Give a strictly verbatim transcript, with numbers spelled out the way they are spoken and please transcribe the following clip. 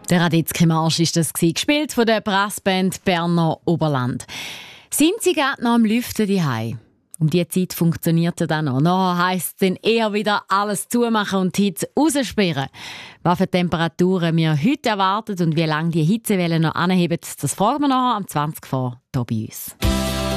Der Radetzky-Marsch war das, gespielt von der Brassband Berner Oberland. Sind Sie gerade noch am Lüften daheim? Um diese Zeit funktioniert es dann noch. Nachher heisst es dann eher wieder alles zumachen und die Hitze raussperren. Was für Temperaturen wir heute erwarten und wie lange die Hitzewelle noch anheben, das fragen wir nachher am zwanzig vor hier bei uns.